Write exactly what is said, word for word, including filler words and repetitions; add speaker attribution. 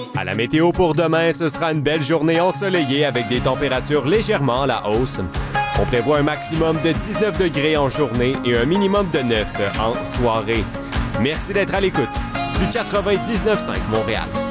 Speaker 1: À la météo pour demain, ce sera une belle journée ensoleillée avec des températures légèrement à la hausse. On prévoit un maximum de dix-neuf degrés en journée et un minimum de neuf en soirée. Merci d'être à l'écoute du quatre-vingt-dix-neuf virgule cinq Montréal.